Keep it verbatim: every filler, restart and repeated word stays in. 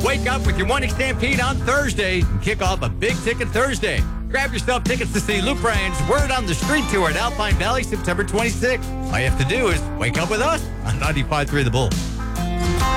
Wake up with your Morning Stampede on Thursday and kick off a Big Ticket Thursday. Grab yourself tickets to see Luke Bryan's Word on the Street tour at Alpine Valley September twenty-sixth. All you have to do is wake up with us on ninety-five point three The Bull.